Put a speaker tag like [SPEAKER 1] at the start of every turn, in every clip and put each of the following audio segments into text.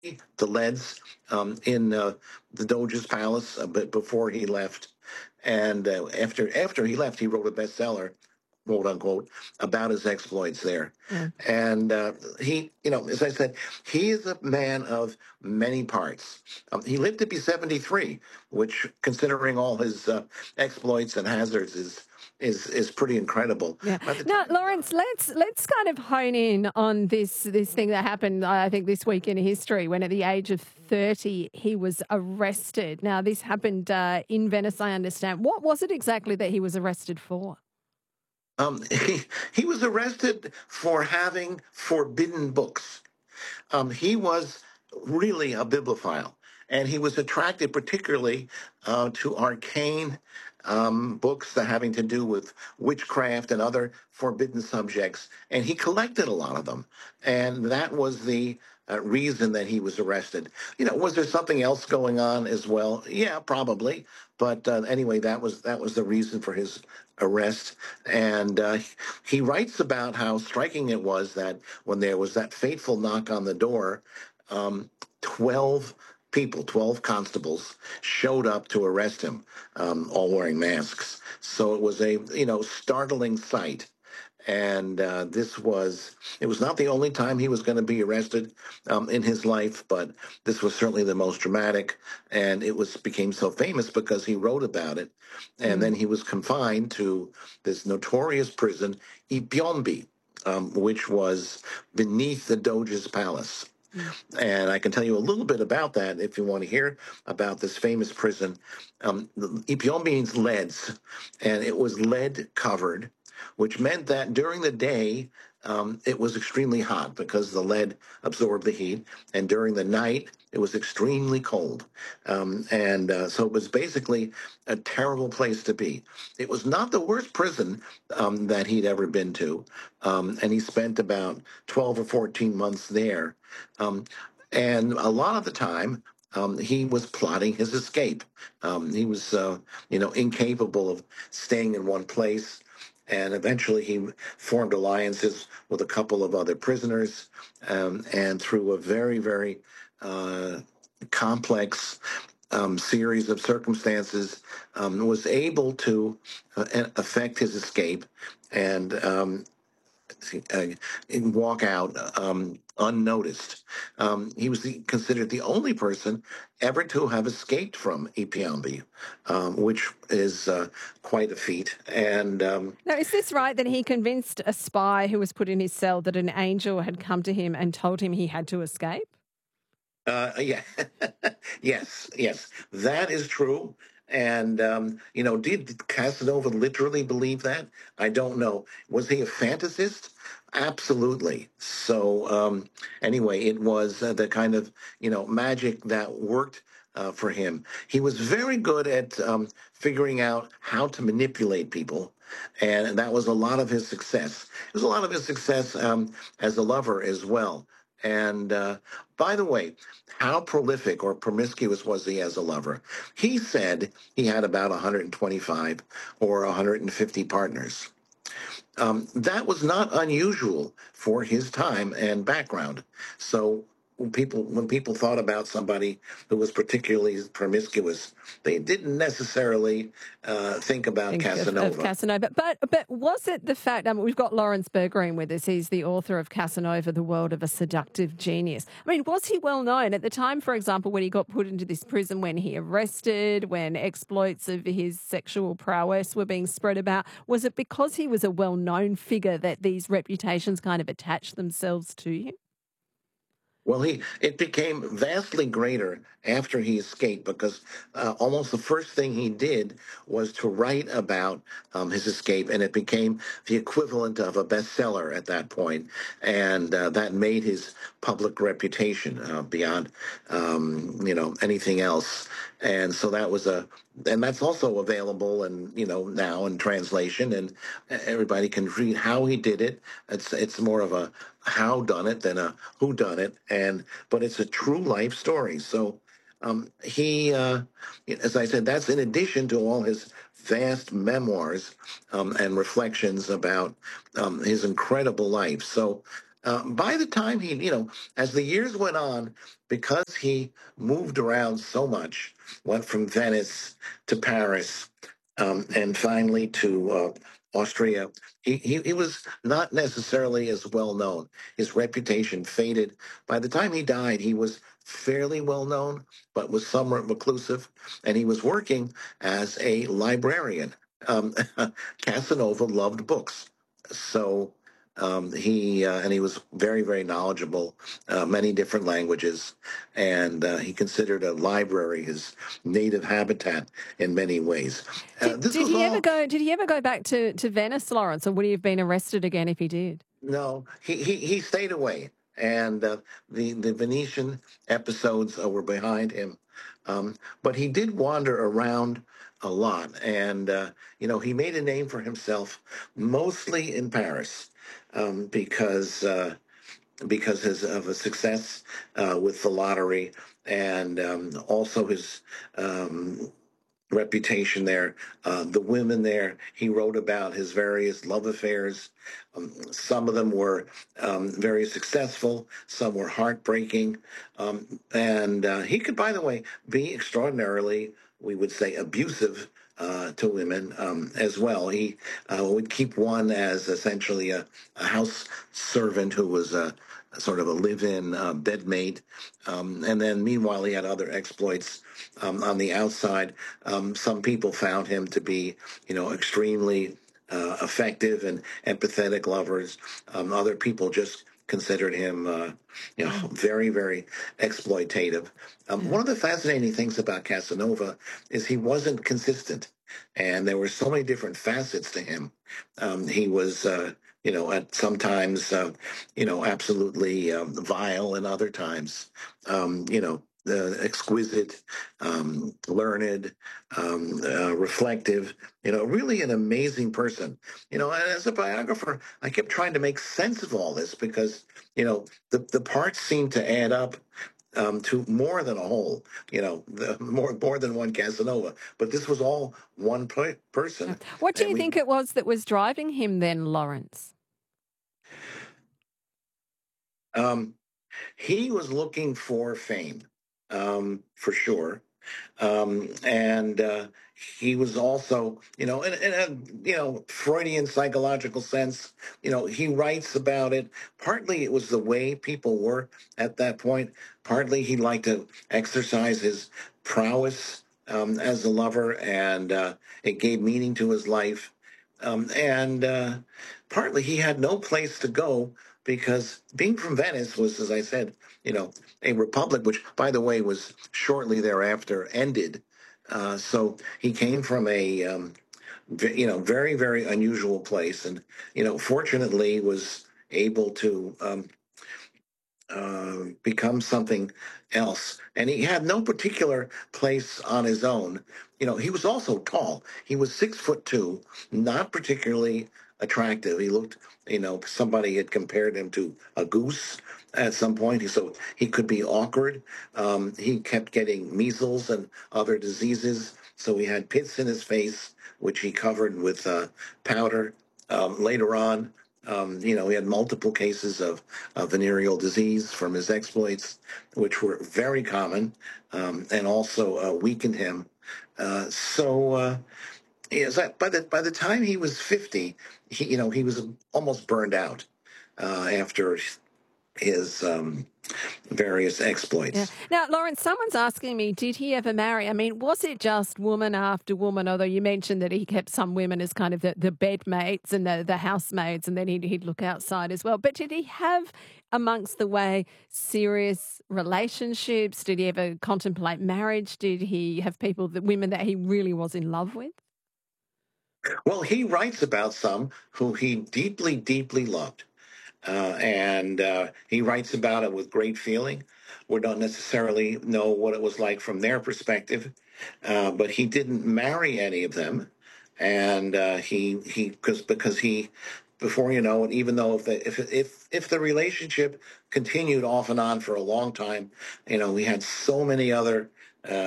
[SPEAKER 1] the leads in the Doge's palace, but before he left, and after he left, he wrote a bestseller, quote unquote, about his exploits there.
[SPEAKER 2] Mm.
[SPEAKER 1] And he, as I said, he is a man of many parts. He lived to be 73, which, considering all his exploits and hazards, is pretty incredible.
[SPEAKER 2] Yeah.
[SPEAKER 1] By the
[SPEAKER 2] Now,
[SPEAKER 1] time he
[SPEAKER 2] Lawrence,
[SPEAKER 1] died,
[SPEAKER 2] let's kind of hone in on this thing that happened, I think, this week in history, when at the age of 30 he was arrested. Now, this happened in Venice, I understand. What was it exactly that he was arrested for?
[SPEAKER 1] he was arrested for having forbidden books. He was really a bibliophile, and he was attracted particularly to arcane books that having to do with witchcraft and other forbidden subjects, and he collected a lot of them, and that was the reason that he was arrested. Was there something else going on as well? Yeah, probably, but anyway, that was the reason for his arrest, and he writes about how striking it was that when there was that fateful knock on the door, 12 people, 12 constables, showed up to arrest him, all wearing masks. So it was a startling sight. And it was not the only time he was going to be arrested in his life, but this was certainly the most dramatic. And became so famous because he wrote about it. And then he was confined to this notorious prison, Ipyombi, which was beneath the Doge's palace.
[SPEAKER 2] Mm.
[SPEAKER 1] And I can tell you a little bit about that if you want to hear about this famous prison. Ipyombi means leads, and it was lead covered, which meant that during the day, it was extremely hot because the lead absorbed the heat, and during the night, it was extremely cold. And so it was basically a terrible place to be. It was not the worst prison that he'd ever been to, and he spent about 12 or 14 months there. Um, and a lot of the time, he was plotting his escape. He was, incapable of staying in one place. And eventually he formed alliances with a couple of other prisoners. And through a very, very complex series of circumstances, was able to affect his escape and uh, walk out unnoticed. He was considered the only person ever to have escaped from Ipiambi, which is quite a feat. And
[SPEAKER 2] Now, is this right that he convinced a spy who was put in his cell that an angel had come to him and told him he had to escape?
[SPEAKER 1] Yeah, yes, that is true. And did Casanova literally believe that? I don't know. Was he a fantasist? Absolutely. So anyway, it was the kind of magic that worked for him. He was very good at figuring out how to manipulate people, and that was a lot of his success. It was a lot of his success as a lover as well. And by the way, how prolific or promiscuous was he as a lover? He said he had about 125 or 150 partners. That was not unusual for his time and background. So when people thought about somebody who was particularly promiscuous, they didn't necessarily think about
[SPEAKER 2] Think of
[SPEAKER 1] Casanova.
[SPEAKER 2] Casanova. But was it the fact, we've got Lawrence Bergreen with us. He's the author of Casanova, The World of a Seductive Genius. I mean, was he well known at the time, for example, when he got put into this prison, when he arrested, when exploits of his sexual prowess were being spread about? Was it because he was a well-known figure that these reputations kind of attached themselves to him?
[SPEAKER 1] Well, it became vastly greater after he escaped because almost the first thing he did was to write about his escape, and it became the equivalent of a bestseller at that point, and that made his public reputation beyond anything else. And so and that's also available, and now in translation, and everybody can read how he did it. It's more of a how done it than a who done it, but it's a true life story. So he, as I said, that's in addition to all his vast memoirs and reflections about his incredible life. So By the time as the years went on, because he moved around so much, went from Venice to Paris, and finally to Austria, he was not necessarily as well known. His reputation faded. By the time he died, he was fairly well known, but was somewhat reclusive, and he was working as a librarian. Um, Casanova loved books, so he was very, very knowledgeable, many different languages, and he considered a library his native habitat in many ways. This
[SPEAKER 2] Did
[SPEAKER 1] was
[SPEAKER 2] he ever
[SPEAKER 1] all
[SPEAKER 2] go? Did he ever go back to Venice, Lawrence, or would he have been arrested again if he did?
[SPEAKER 1] No, he stayed away, and the Venetian episodes were behind him, but he did wander around a lot, and he made a name for himself mostly in Paris, because. Of a success with the lottery, and also his um, reputation there. The women there, he wrote about his various love affairs. Some of them were very successful, some were heartbreaking. And he could, by the way, be extraordinarily, we would say, abusive. To women as well. He would keep one as essentially a house servant who was sort of a live-in bedmate, and then meanwhile he had other exploits on the outside. Some people found him to be, extremely effective and empathetic lovers. Other people just considered him, very, very exploitative.
[SPEAKER 2] Yeah.
[SPEAKER 1] One of the fascinating things about Casanova is he wasn't consistent, and there were so many different facets to him. He was, at sometimes, absolutely vile, and other times, exquisite, learned, reflective, really an amazing person. And as a biographer, I kept trying to make sense of all this because, the parts seem to add up to more than a whole, more than one Casanova. But this was all one
[SPEAKER 2] Yeah.
[SPEAKER 1] person.
[SPEAKER 2] What do
[SPEAKER 1] And
[SPEAKER 2] you think it was that was driving him then, Lawrence?
[SPEAKER 1] um, he was looking for fame, for sure. And he was also, in a, Freudian psychological sense, he writes about it. Partly it was the way people were at that point. Partly he liked to exercise his prowess as a lover, and it gave meaning to his life. And partly he had no place to go because being from Venice was, as I said, a republic, which, by the way, was shortly thereafter ended. So he came from a, very, very unusual place, and fortunately was able to become something else. And he had no particular place on his own. He was also tall. He was 6'2", not particularly attractive. He looked, somebody had compared him to a goose at some point. So he could be awkward. He kept getting measles and other diseases. So he had pits in his face, which he covered with powder. Later on, he had multiple cases of venereal disease from his exploits, which were very common, and also weakened him. So yes, by the time he was 50, he was almost burned out after his various
[SPEAKER 2] Yeah.
[SPEAKER 1] exploits.
[SPEAKER 2] Now, Lawrence, someone's asking me, did he ever marry? I mean, was it just woman after woman? Although you mentioned that he kept some women as kind of the bedmates and the housemaids, and then he'd look outside as well. But did he have, amongst the way, serious relationships? Did he ever contemplate marriage? Did he have women that he really was in love with?
[SPEAKER 1] Well, he writes about some who he deeply, deeply loved. And he writes about it with great feeling. We don't necessarily know what it was like from their perspective, but he didn't marry any of them, and he because he, before you know it, even though if the relationship continued off and on for a long time, we had so many other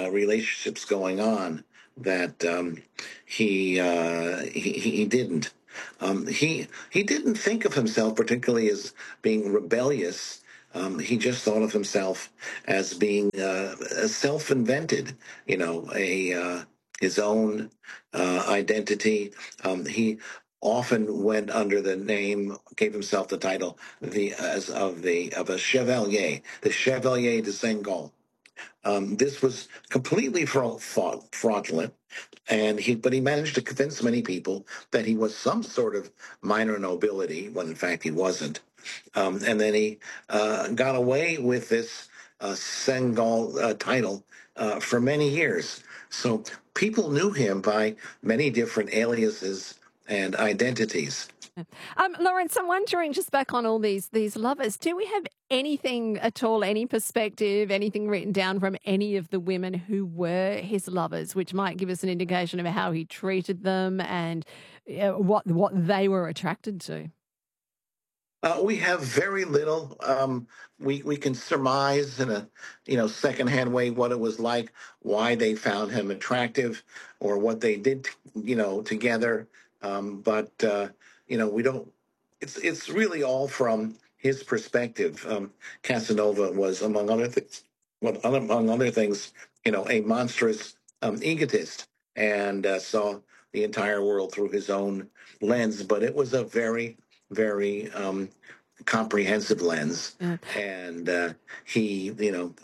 [SPEAKER 1] relationships going on that he didn't. He didn't think of himself particularly as being rebellious. He just thought of himself as being self-invented, his own identity. He often went under the name, gave himself the title of a chevalier, the Chevalier de Senghor. This was completely fraudulent, but he managed to convince many people that he was some sort of minor nobility, when in fact he wasn't. And then he got away with this Senghor title for many years. So people knew him by many different aliases and identities.
[SPEAKER 2] Lawrence, I'm wondering, just back on all these lovers, do we have anything at all, any perspective, anything written down from any of the women who were his lovers, which might give us an indication of how he treated them and what they were attracted to?
[SPEAKER 1] We have very little. We can surmise in a secondhand way what it was like, why they found him attractive, or what they did together. But we don't. It's really all from his perspective. Casanova was, among other things, a monstrous egotist, and saw the entire world through his own lens. But it was a very, very comprehensive lens,
[SPEAKER 2] Yeah.
[SPEAKER 1] and he,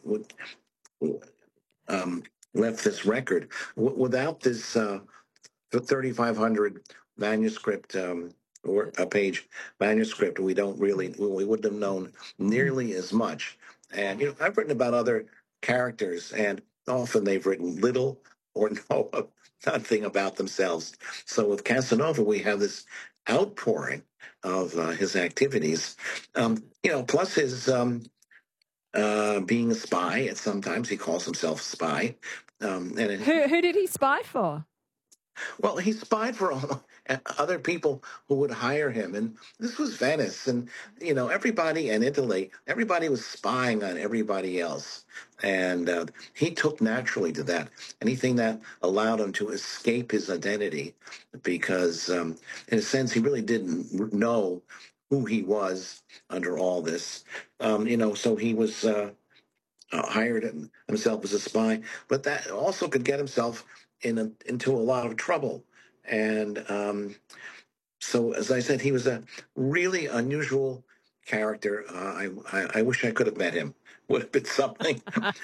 [SPEAKER 1] um, left this record without this 3,500 manuscript. Or a page manuscript, we wouldn't have known nearly as much. And I've written about other characters, and often they've written little or no nothing about themselves. So with Casanova, we have this outpouring of his activities. Plus his being a spy. At sometimes he calls himself a spy.
[SPEAKER 2] Who did he spy for?
[SPEAKER 1] Well, he spied for other people who would hire him, and this was Venice, and everybody in Italy, everybody was spying on everybody else, and he took naturally to that. Anything that allowed him to escape his identity, because in a sense he really didn't know who he was under all this. So he was hired himself as a spy, but that also could get himself into a lot of trouble. And so, as I said, he was a really unusual character. I wish I could have met him. Would have been something.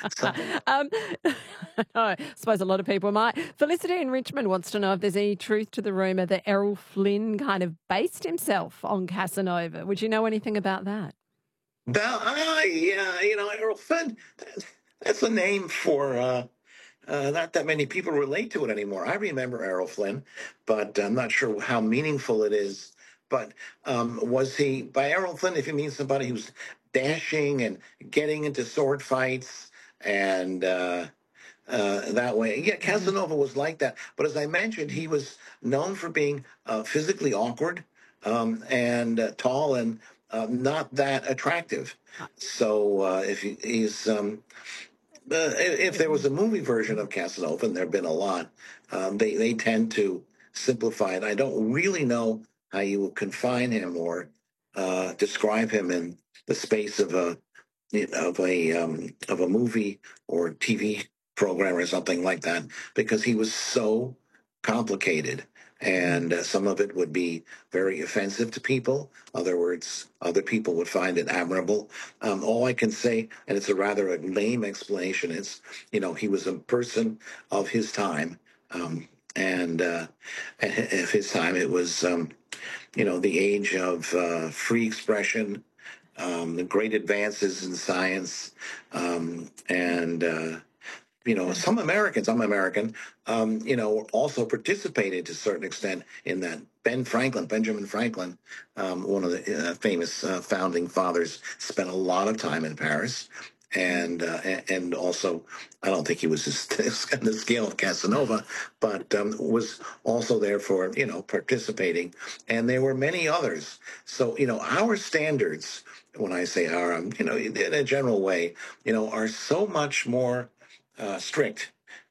[SPEAKER 2] I suppose a lot of people might. Felicity in Richmond wants to know if there's any truth to the rumour that Errol Flynn kind of based himself on Casanova. Would you know anything about that?
[SPEAKER 1] Yeah, Errol Flynn. That's a name for. Not that many people relate to it anymore. I remember Errol Flynn, but I'm not sure how meaningful it is. But was he, by Errol Flynn, if you mean somebody who's dashing and getting into sword fights and that way? Yeah, Casanova was like that. But as I mentioned, he was known for being physically awkward and tall and not that attractive. So if there was a movie version of Casanova, and there have been a lot, they tend to simplify it. I don't really know how you would confine him or describe him in the space of a movie or TV program or something like that, because he was so complicated. And some of it would be very offensive to people. Other words, other people would find it admirable. All I can say, and it's a rather lame explanation, is, he was a person of his time. And of his time, it was, the age of free expression, the great advances in science, and some Americans, I'm American, also participated to a certain extent in that. Benjamin Franklin, one of the famous founding fathers, spent a lot of time in Paris. And also, I don't think he was on the scale of Casanova, but was also there for, participating. And there were many others. So, our standards, when I say our, in a general way, are so much more strict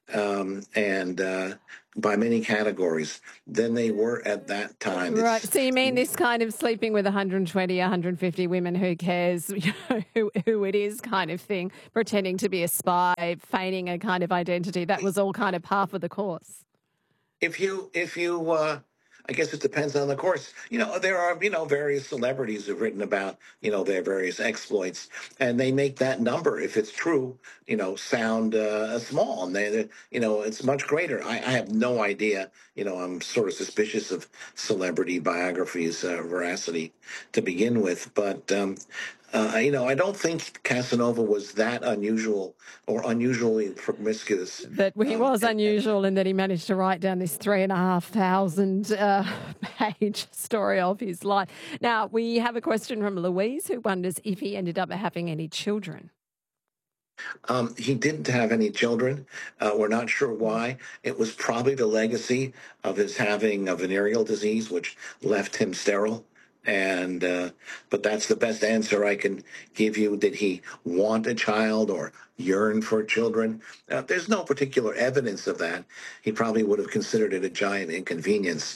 [SPEAKER 1] and by many categories than they were at that time.
[SPEAKER 2] Right.
[SPEAKER 1] It's
[SPEAKER 2] So you mean this kind of sleeping with 120, 150 women, who cares who it is kind of thing, pretending to be a spy, feigning a kind of identity. That was all kind of par for the course.
[SPEAKER 1] if you I guess it depends on the course. There are, various celebrities who've written about, their various exploits, and they make that number, if it's true, sound small, and it's much greater. I have no idea. I'm sort of suspicious of celebrity biographies' veracity to begin with, but I don't think Casanova was that unusual or unusually promiscuous.
[SPEAKER 2] But he was
[SPEAKER 1] And
[SPEAKER 2] unusual in that he managed to write down this 3,500 page story of his life. Now, we have a question from Louise, who wonders if he ended up having any children.
[SPEAKER 1] He didn't have any children. We're not sure why. It was probably the legacy of his having a venereal disease, which left him sterile. And but that's the best answer I can give you. Did he want a child or yearn for children? There's no particular evidence of that. He probably would have considered it a giant inconvenience.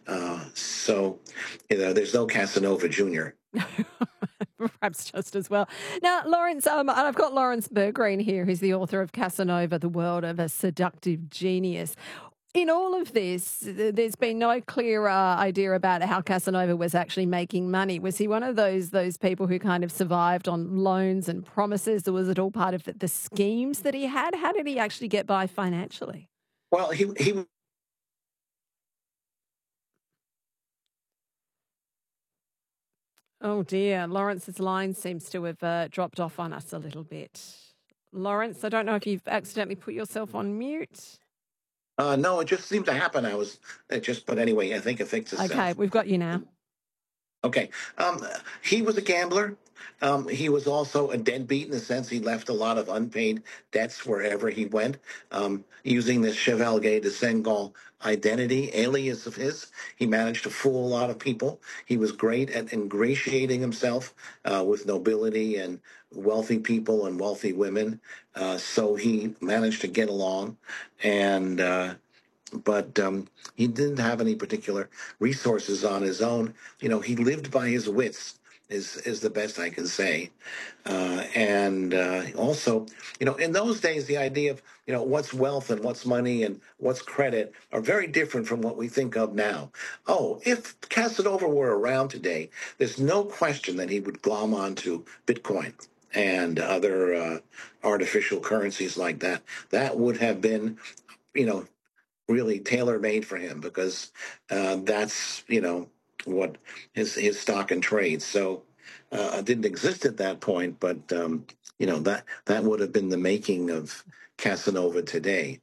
[SPEAKER 1] So, there's no Casanova Jr.
[SPEAKER 2] Perhaps just as well. Now, Lawrence, I've got Lawrence Bergreen here, who's the author of Casanova, The World of a Seductive Genius. In all of this, there's been no clear idea about how Casanova was actually making money. Was he one of those people who kind of survived on loans and promises, or was it all part of the schemes that he had? How did he actually get by financially?
[SPEAKER 1] Well, he
[SPEAKER 2] Oh dear, Lawrence's line seems to have dropped off on us a little bit. Lawrence, I don't know if you've accidentally put yourself on mute.
[SPEAKER 1] No, it just seemed to happen. But anyway, I think it fixed
[SPEAKER 2] Okay,
[SPEAKER 1] itself.
[SPEAKER 2] we've got you now.
[SPEAKER 1] Okay. He was a gambler. He was also a deadbeat in the sense he left a lot of unpaid debts wherever he went, using this Chevalier de Senghal identity, alias of his. He managed to fool a lot of people. He was great at ingratiating himself with nobility and wealthy people and wealthy women. So he managed to get along. And but he didn't have any particular resources on his own. He lived by his wits. Is the best I can say, and also, in those days, the idea of what's wealth and what's money and what's credit are very different from what we think of now. Oh, if Casanova were around today, there's no question that he would glom onto Bitcoin and other artificial currencies like that. That would have been, you know, really tailor made for him because that's what his stock and trade. So didn't exist at that point, but that would have been the making of Casanova today.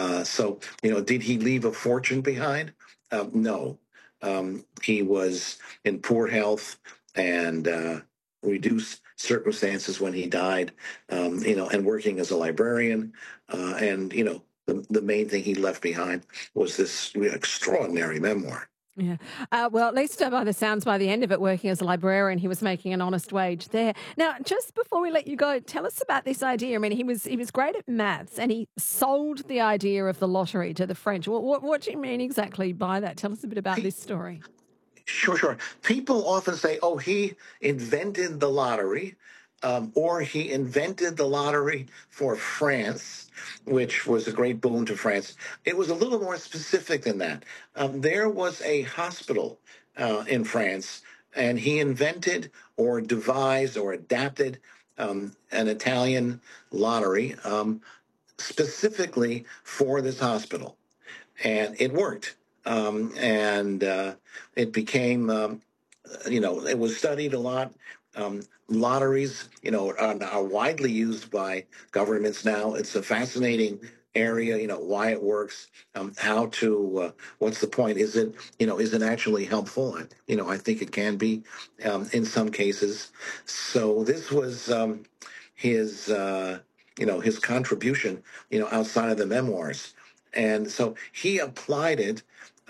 [SPEAKER 1] So did he leave a fortune behind? No, he was in poor health and reduced circumstances when he died. And working as a librarian, and the main thing he left behind was this extraordinary memoir.
[SPEAKER 2] Yeah. Well, at least by the sounds, by the end of it, working as a librarian, he was making an honest wage there. Now, just before we let you go, tell us about this idea. I mean, he was great at maths, and he sold the idea of the lottery to the French. What do you mean exactly by that? Tell us a bit about this story.
[SPEAKER 1] Sure, sure. People often say, oh, he invented the lottery, or he invented the lottery for France, which was a great boon to France. It was a little more specific than that. There was a hospital in France, and he invented or devised or adapted an Italian lottery specifically for this hospital, and it worked. And it became, it was studied a lot. Lotteries, are widely used by governments now. It's a fascinating area, why it works, what's the point? Is it actually helpful? I think it can be in some cases. So this was his, his contribution, outside of the memoirs. And so he applied it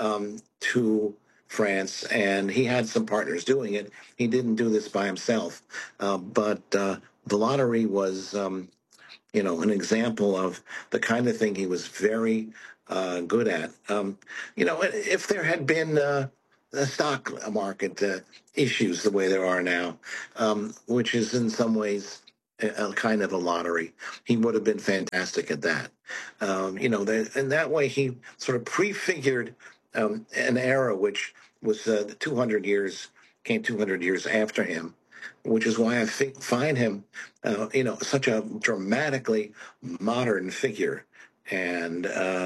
[SPEAKER 1] to France, and he had some partners doing it. He didn't do this by himself, but the lottery was an example of the kind of thing he was very good at. If there had been the stock market issues the way there are now, which is in some ways a kind of a lottery, he would have been fantastic at that. In that way, he sort of prefigured an era which was 200 years, came 200 years after him, which is why I find him, such a dramatically modern figure, and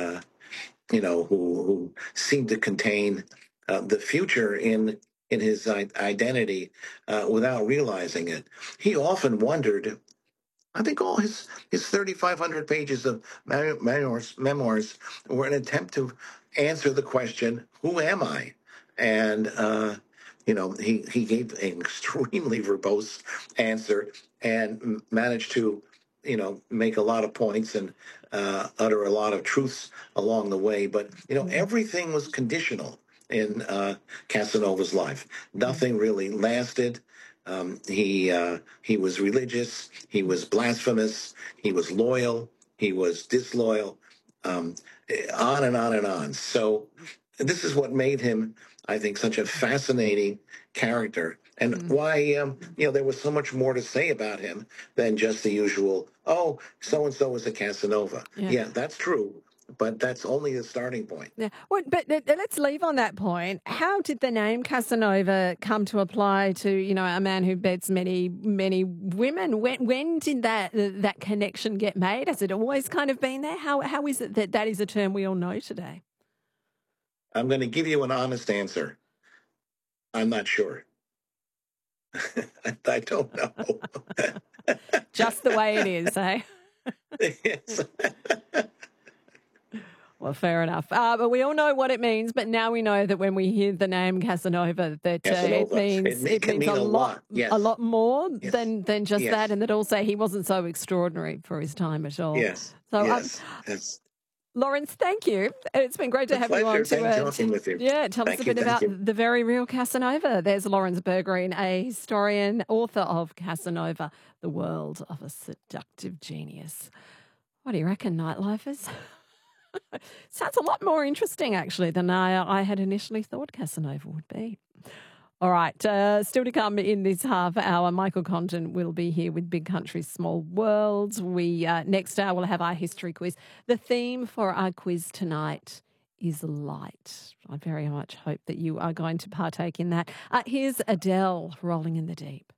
[SPEAKER 1] who seemed to contain the future in his identity without realizing it. He often wondered. I think all his 3,500 pages of memoirs were an attempt to answer the question, "Who am I?" And he gave an extremely verbose answer and managed to make a lot of points and utter a lot of truths along the way. But everything was conditional in Casanova's life. Nothing really lasted. He was religious. He was blasphemous. He was loyal. He was disloyal. Um, on and on and on. So this is what made him, I think, such a fascinating character, and why there was so much more to say about him than just the usual. Oh, so and so was a Casanova.
[SPEAKER 2] Yeah.
[SPEAKER 1] Yeah, that's true, but that's only the starting point.
[SPEAKER 2] Yeah. Well, but let's leave on that point. How did the name Casanova come to apply to, a man who beds many, many women? When did that connection get made? Has it always kind of been there? How is it that is a term we all know today?
[SPEAKER 1] I'm going to give you an honest answer. I'm not sure. I don't know.
[SPEAKER 2] Just the way it is, eh?
[SPEAKER 1] Yes.
[SPEAKER 2] Well, fair enough. But we all know what it means. But now we know that when we hear the name Casanova, that it means
[SPEAKER 1] a lot. Yes.
[SPEAKER 2] a lot more
[SPEAKER 1] Yes.
[SPEAKER 2] than just
[SPEAKER 1] Yes.
[SPEAKER 2] that, and that also he wasn't so extraordinary for his time at all.
[SPEAKER 1] Yes.
[SPEAKER 2] So,
[SPEAKER 1] Yes.
[SPEAKER 2] Lawrence, thank you. It's been great to have you on
[SPEAKER 1] talking with you.
[SPEAKER 2] tell us a bit about the very real Casanova. There's Lawrence Bergreen, a historian, author of Casanova, The World of a Seductive Genius. What do you reckon, nightlifers? Sounds a lot more interesting, actually, than I had initially thought Casanova would be. All right, still to come in this half hour, Michael Condon will be here with Big Country, Small World. Next hour, we'll have our history quiz. The theme for our quiz tonight is light. I very much hope that you are going to partake in that. Here's Adele, Rolling in the Deep.